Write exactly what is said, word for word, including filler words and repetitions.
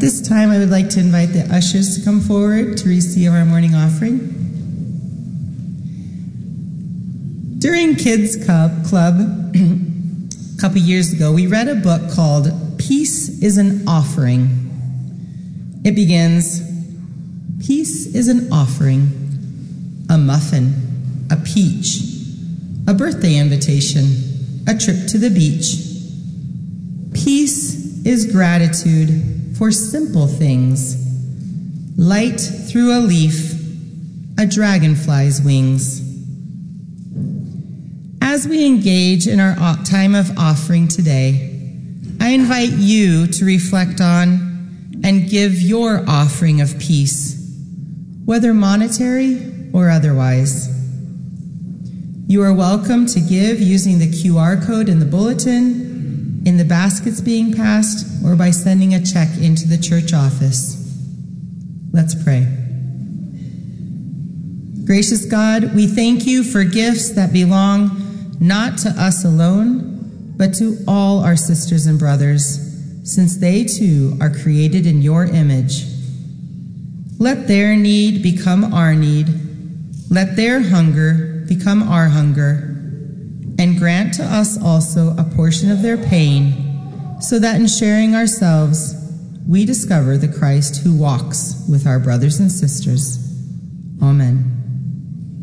this time, I would like to invite the ushers to come forward to receive our morning offering. During Kids Club, Club a couple years ago, we read a book called Peace is an Offering. It begins, peace is an offering, a muffin, a peach, a birthday invitation, a trip to the beach. Peace is gratitude for simple things, light through a leaf, a dragonfly's wings. As we engage in our time of offering today, I invite you to reflect on and give your offering of peace, whether monetary or otherwise. You are welcome to give using the Q R code in the bulletin, in the baskets being passed, or by sending a check into the church office. Let's pray. Gracious God, we thank you for gifts that belong not to us alone, but to all our sisters and brothers, since they too are created in your image. Let their need become our need. Let their hunger become our hunger. And grant to us also a portion of their pain, so that in sharing ourselves, we discover the Christ who walks with our brothers and sisters. Amen.